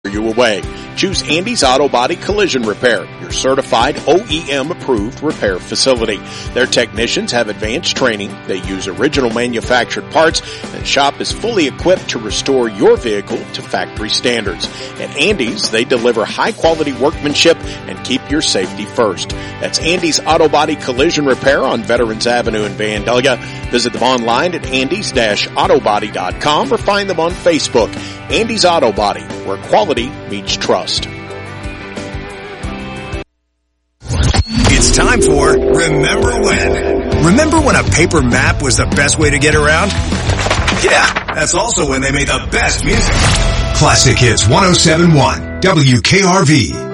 you away. Choose Andy's Auto Body Collision Repair, your certified OEM approved repair facility. Their technicians have advanced training, they use original manufactured parts, and shop is fully equipped to restore your vehicle to factory standards. At Andy's, they deliver high quality workmanship and keep your safety first. That's Andy's Auto Body Collision Repair on Veterans Avenue in Vandalia. Visit them online at andys-autobody.com or find them on Facebook. Andy's Auto Body, where quality meets trust. It's time for Remember When. Remember when a paper map was the best way to get around? Yeah, that's also when they made the best music. Classic Hits 107.1 WKRV.